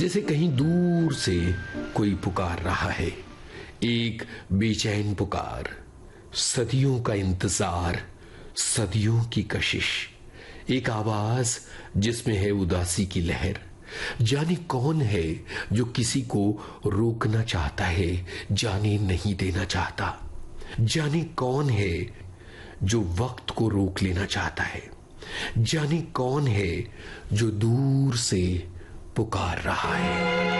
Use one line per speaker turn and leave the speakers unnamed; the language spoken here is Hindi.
जैसे कहीं दूर से कोई पुकार रहा है, एक बेचैन पुकार, सदियों का इंतजार, सदियों की कशिश, एक आवाज जिसमें है उदासी की लहर। जाने कौन है जो किसी को रोकना चाहता है, जाने नहीं देना चाहता। जाने कौन है जो वक्त को रोक लेना चाहता है। जाने कौन है जो दूर से पुकार रहा है।